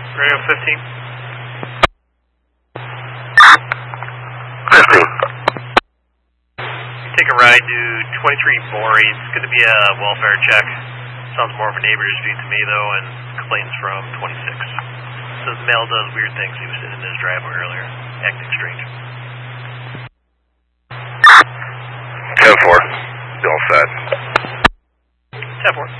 Radio 15. 15. Take a ride to 23 Borey. It's going to be a welfare check. Sounds more of a neighbor dispute to me, though, and complaints from 26. Says the male does weird things. He was sitting in his driveway earlier, acting strange. 10-4. Bill said. 10-4.